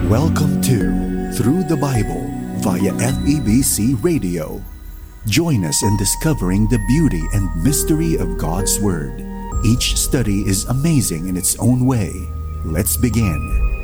Welcome to Through the Bible via FEBC Radio. Join us in discovering the beauty and mystery of God's Word. Each study is amazing in its own way. Let's begin.